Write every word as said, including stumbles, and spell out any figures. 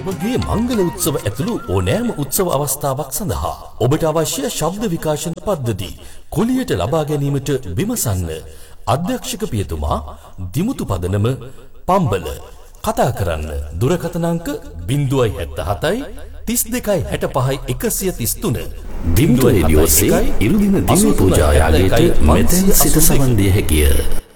ඔබගේ මංගල උත්සව ඇතුළු ඕනෑම උත්සව අවස්ථාවක් සඳහා ඔබට අවශ්‍ය ශබ්ද විකාශන පද්ධති කුලියට ලබා ගැනීමට විමසන්න. අධ්‍යක්ෂක පියතුමා දිමුතු පදනම පම්බල. කතා කරන්න දුරකථන අංක zero seven seven තිස් දෙකයි හැට පහයි එකසිය තිස් තුන. දිමුතු රේඩියෝ සේ ඉරුදින දිව්‍ය පූජා යාගයට මෙතෙන් සිට සමන් දිය හැකිය.